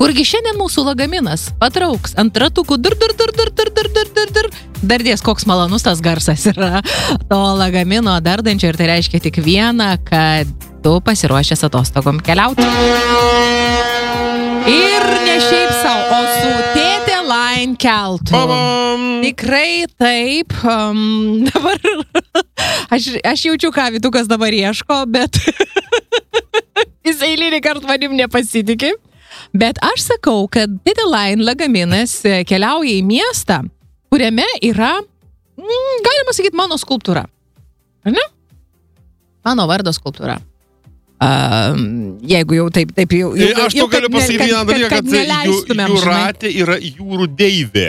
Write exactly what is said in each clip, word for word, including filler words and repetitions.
Kurgi šiandien mūsų lagaminas patrauks ant ratukų dur, dur, dur, dur, dur, dur, dur, dur, dur. Dardės, koks malonus tas garsas yra to lagamino dardančio ir tai reiškia tik vieną, kad tu pasiruošęs atostogom keliauti. Ir ne šiaip savo, o su Tėtė Line keltu. Tikrai taip. Um, dabar aš, aš jaučiu, ką Vytukas dabar ieško, bet jis eilinį kartą manim nepasitikė. Bet aš sakau, kad Tėtė Line lagaminas keliauja į miestą, kuriame yra, mm, galima sakyti, mano skulptūra. Ar ne? Mano vardo skulptūra. Uh, jeigu jau taip, taip jau... jau aš to galiu pasakyti vieną dalyką, kad, kad Jūratė yra jūrų deivė.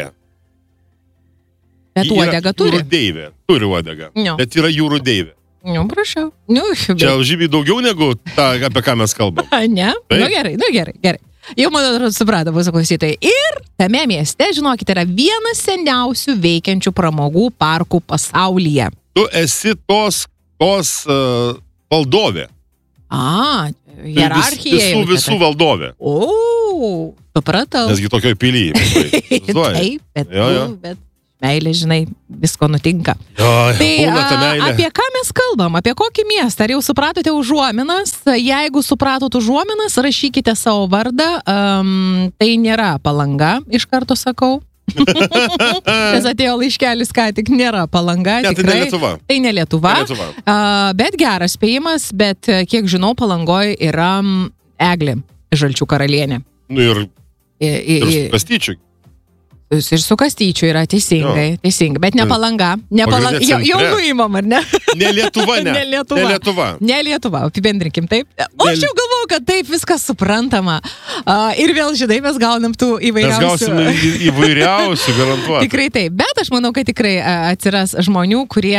Bet uodegą turi. Jūrų deivė. Turi uodegą. No. Bet yra jūrų deivė. Nu, prašau. Nu, bet... Čia žymiai daugiau negu ta, apie ką mes kalbam. Ne? Taip? Nu gerai, nu gerai, gerai. Jau, man atrodo, suprato, mūsų klausytojai. Ir tame mieste, žinokite, yra vienas seniausių veikiančių pramogų parkų pasaulyje. Tu esi tos, tos uh, valdovė. A, hierarchija. Vis, visų, visų valdovė. O, supratau. Nesgi tokioj pilyje. Taip, bet, jo, jo. bet meilė, žinai, visko nutinka. Jo, tai a, apie ką mes kalbam, apie kokį miestą? Ar jau supratote užuominas? Jeigu supratot užuominas, rašykite savo vardą. Um, tai nėra Palanga, iš karto sakau. Nes atėjo laiškelis, ką tik nėra Palanga. Ne, tikrai. Tai ne Lietuva. Tai ne Lietuva. Ne Lietuva. Uh, bet geras spėjimas, bet kiek žinau, Palangoje yra Eglė Žalčių karalienė. Nu ir, I, i, ir su Kastyčiu. Ir su Kastyčiu yra teisingai, jo. teisingai, bet ne Palanga. Ne Palanga. Jau, jau nuimam, ar ne? Ne Lietuva, ne. ne Lietuva. Ne Lietuva. Ne Lietuva, apibendrinkim taip. O aš jau galvoju, kad taip viskas suprantama. Uh, ir vėl, žinai, mes gaunam tų įvairiausių. Mes gausime įvairiausių, garantuoti. Tikrai taip, bet aš manau, kad tikrai atsiras žmonių, kurie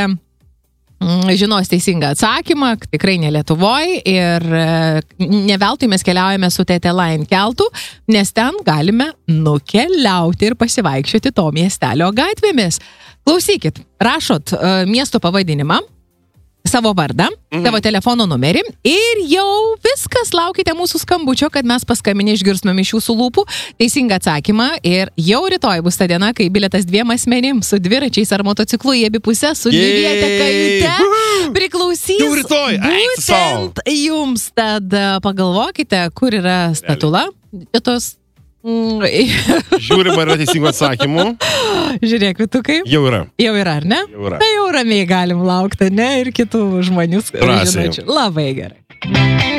žinos teisingą atsakymą, tikrai ne Lietuvoj ir ne veltui mes keliaujame su Tėtė Line keltu, nes ten galime nukeliauti ir pasivaikščioti to miestelio gatvėmis. Klausykit, rašot uh, miesto pavadinimą, savo vardą, mm. savo telefono numerį ir jau viskas, laukite mūsų skambučio, kad mes paskambinę išgirstumėm iš jūsų lūpų teisingą atsakymą ir jau rytoj bus ta diena, kai bilietas dviem asmenim su dviračiais ar motociklu į abi pusės su dviviete kajute priklausys jau rytoj. būtent jums. Tad pagalvokite, kur yra statula. Tos Žiūrima yra teisingų atsakymų. Žiūrėk, Vytukai. Jau yra. Jau yra, ar ne? Jau yra. Tai jau ramiai galim laukti, ne? Ir kitų žmonių žinučių. Labai gerai.